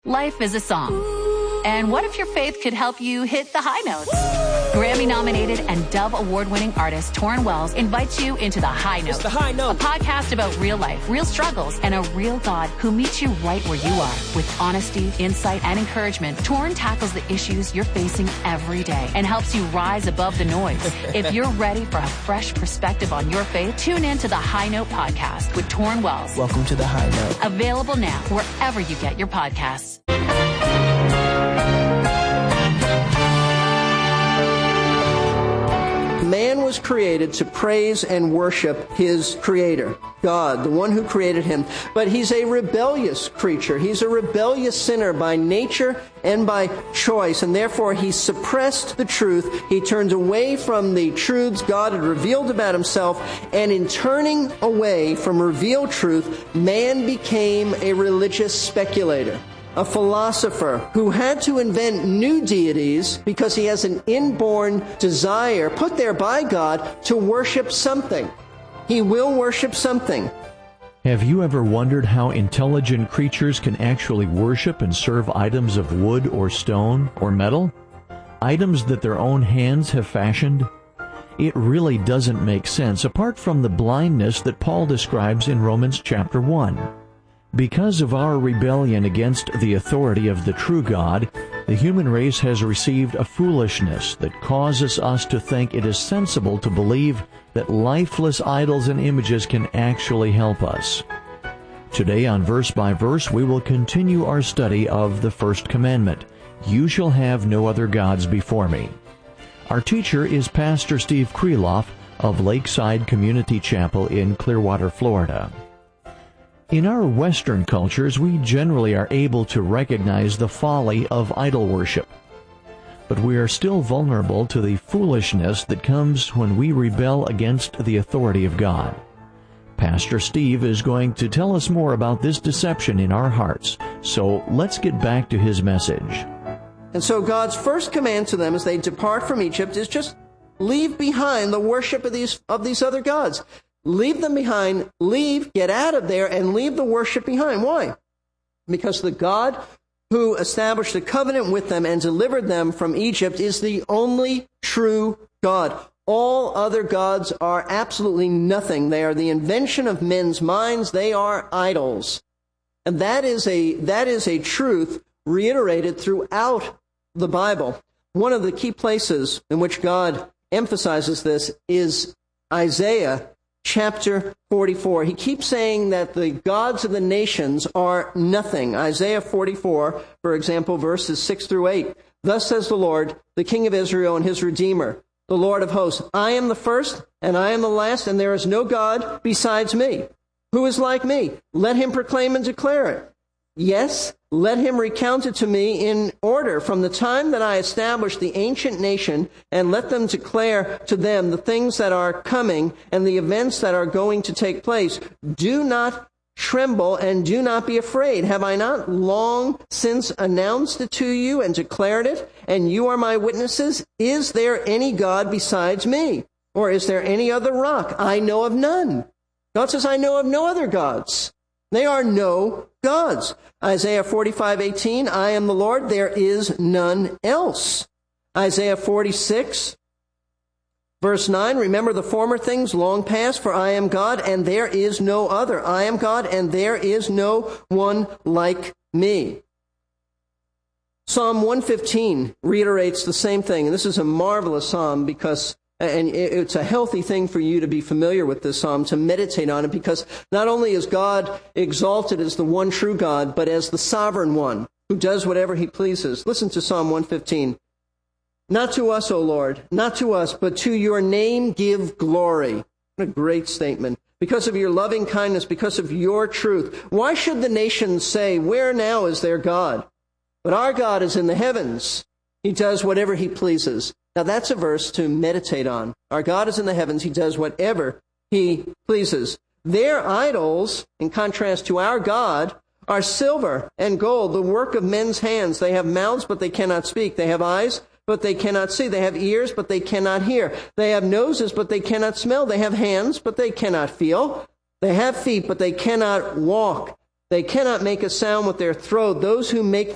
Life is a song. And what if your faith could help you hit the high notes? Grammy-nominated and Dove Award-winning artist Torrin Wells invites you into The High Note. It's The High Note. A podcast about real life, real struggles, and a real God who meets you right where you are. With honesty, insight, and encouragement, Torrin tackles the issues you're facing every day and helps you rise above the noise. If you're ready for a fresh perspective on your faith, tune in to The High Note podcast with Torrin Wells. Welcome to The High Note. Available now wherever you get your podcasts. Man was created to praise and worship his creator, God, the one who created him. But he's a rebellious creature. He's a rebellious sinner by nature and by choice. And therefore, he suppressed the truth. He turned away from the truths God had revealed about himself. And in turning away from revealed truth, man became a religious speculator, a philosopher who had to invent new deities because he has an inborn desire put there by God to worship something. He will worship something. Have you ever wondered how intelligent creatures can actually worship and serve items of wood or stone or metal? Items that their own hands have fashioned? It really doesn't make sense apart from the blindness that Paul describes in Romans chapter 1. Because of our rebellion against the authority of the true God, the human race has received a foolishness that causes us to think it is sensible to believe that lifeless idols and images can actually help us. Today on Verse by Verse, we will continue our study of the first commandment, "You shall have no other gods before me." Our teacher is Pastor Steve Kreloff of Lakeside Community Chapel in Clearwater, Florida. In our Western cultures, we generally are able to recognize the folly of idol worship. But we are still vulnerable to the foolishness that comes when we rebel against the authority of God. Pastor Steve is going to tell us more about this deception in our hearts. So let's get back to his message. And so God's first command to them as they depart from Egypt is just leave behind the worship of these other gods. Leave them behind, get out of there, and leave the worship behind. Why? Because the God who established a covenant with them and delivered them from Egypt is the only true God. All other gods are absolutely nothing. They are the invention of men's minds. They are idols. And that is a truth reiterated throughout the Bible. One of the key places in which God emphasizes this is Isaiah chapter 44. He keeps saying that the gods of the nations are nothing. Isaiah 44, for example, verses 6 through 8. Thus says the Lord, the King of Israel and his Redeemer, the Lord of hosts, I am the first and I am the last, and there is no God besides me. Who is like me? Let him proclaim and declare it. Yes, let him recount it to me in order from the time that I established the ancient nation, and let them declare to them the things that are coming and the events that are going to take place. Do not tremble and do not be afraid. Have I not long since announced it to you and declared it? And you are my witnesses. Is there any God besides me? Or is there any other rock? I know of none. God says, I know of no other gods. They are no gods. Isaiah 45:18, I am the Lord, there is none else. Isaiah 46, verse 9, remember the former things long past, for I am God, and there is no other. I am God, and there is no one like me. Psalm 115 reiterates the same thing. And this is a marvelous psalm because and it's a healthy thing for you to be familiar with this psalm, to meditate on it, because not only is God exalted as the one true God, but as the sovereign one who does whatever he pleases. Listen to Psalm 115. Not to us, O Lord, not to us, but to your name give glory. What a great statement. Because of your loving kindness, because of your truth. Why should the nations say, where now is their God? But our God is in the heavens. He does whatever he pleases. Now that's a verse to meditate on. Our God is in the heavens. He does whatever he pleases. Their idols, in contrast to our God, are silver and gold, the work of men's hands. They have mouths, but they cannot speak. They have eyes, but they cannot see. They have ears, but they cannot hear. They have noses, but they cannot smell. They have hands, but they cannot feel. They have feet, but they cannot walk. They cannot make a sound with their throat. Those who make